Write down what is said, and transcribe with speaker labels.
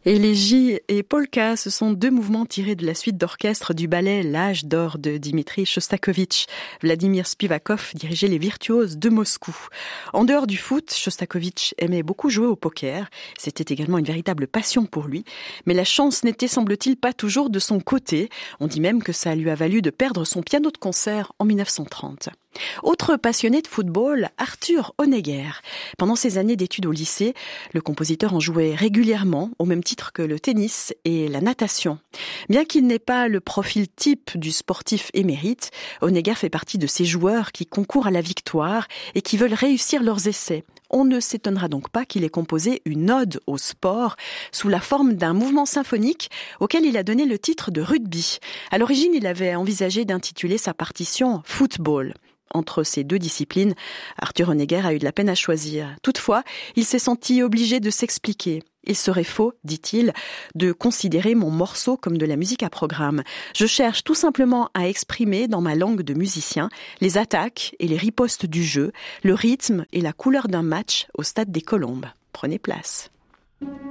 Speaker 1: Élégie et polka, ce sont deux mouvements tirés de la suite d'orchestre du ballet L'Âge d'or de Dimitri Chostakovitch. Vladimir Spivakov dirigeait les virtuoses de Moscou. En dehors du foot, Chostakovitch aimait beaucoup jouer au poker. C'était également une véritable passion pour lui. Mais la chance n'était, semble-t-il, pas toujours de son côté. On dit même que ça lui a valu de perdre son piano de concert en 1930. Autre passionné de football, Arthur Honegger. Pendant ses années d'études au lycée, le compositeur en jouait régulièrement, au même titre que le tennis et la natation. Bien qu'il n'ait pas le profil type du sportif émérite, Honegger fait partie de ces joueurs qui concourent à la victoire et qui veulent réussir leurs essais. On ne s'étonnera donc pas qu'il ait composé une ode au sport sous la forme d'un mouvement symphonique auquel il a donné le titre de rugby. À l'origine, il avait envisagé d'intituler sa partition « Football ». Entre ces deux disciplines, Arthur Honegger a eu de la peine à choisir. Toutefois, il s'est senti obligé de s'expliquer. Il serait faux, dit-il, de considérer mon morceau comme de la musique à programme. Je cherche tout simplement à exprimer dans ma langue de musicien les attaques et les ripostes du jeu, le rythme et la couleur d'un match au stade des Colombes. Prenez place.